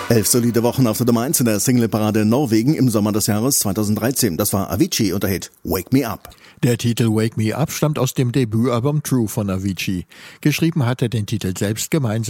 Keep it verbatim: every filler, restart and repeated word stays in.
Elf solide Wochen auf der Nummer eins in der Singleparade in Norwegen im Sommer des Jahres zweitausenddreizehn. Das war Avicii und der Hit Wake Me Up. Der Titel Wake Me Up stammt aus dem Debütalbum True von Avicii. Geschrieben hat er den Titel selbst gemeinsam